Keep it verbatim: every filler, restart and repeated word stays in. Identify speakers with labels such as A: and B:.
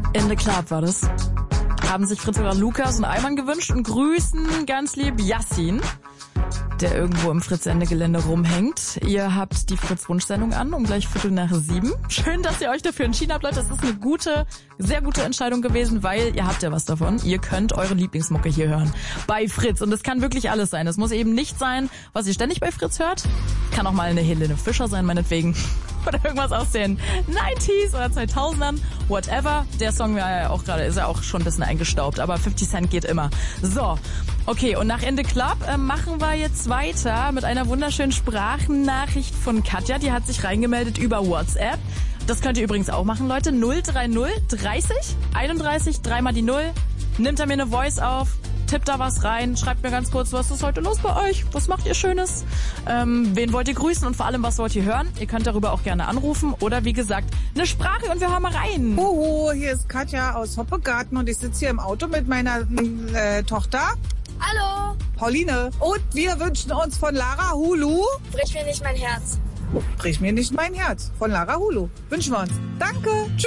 A: In the Club war das. Haben sich Fritz oder Lukas und Ayman gewünscht und grüßen ganz lieb Yassin, der irgendwo im Fritz-Ende-Gelände rumhängt. Ihr habt die Fritz-Wunschsendung an, um gleich Viertel nach sieben. Schön, dass ihr euch dafür entschieden habt, Leute. Das ist eine gute, sehr gute Entscheidung gewesen, weil ihr habt ja was davon. Ihr könnt eure Lieblingsmucke hier hören bei Fritz. Und es kann wirklich alles sein. Es muss eben nicht sein, was ihr ständig bei Fritz hört. Kann auch mal eine Helene Fischer sein, meinetwegen. Oder irgendwas aus den neunziger oder zweitausendern. Whatever. Der Song war ja auch gerade, ist ja auch schon ein bisschen eingestaubt. Aber fifty Cent geht immer. So. Okay, und nach Ende Club äh, machen wir jetzt weiter mit einer wunderschönen Sprachnachricht von Katja. Die hat sich reingemeldet über WhatsApp. Das könnt ihr übrigens auch machen, Leute. null drei null dreißig einunddreißig, dreimal die null. Nimmt er mir eine Voice auf, tippt da was rein, schreibt mir ganz kurz, was ist heute los bei euch? Was macht ihr Schönes? Ähm, wen wollt ihr grüßen und vor allem, was wollt ihr hören? Ihr könnt darüber auch gerne anrufen oder wie gesagt, eine Sprache und wir hören mal rein.
B: Huhu, hier ist Katja aus Hoppegarten und ich sitze hier im Auto mit meiner äh, Tochter.
C: Hallo.
B: Pauline. Und wir wünschen uns von Lara Hulu.
C: Brich mir nicht mein Herz.
B: Brich mir nicht mein Herz. Von Lara Hulu. Wünschen wir uns. Danke. Tschüss.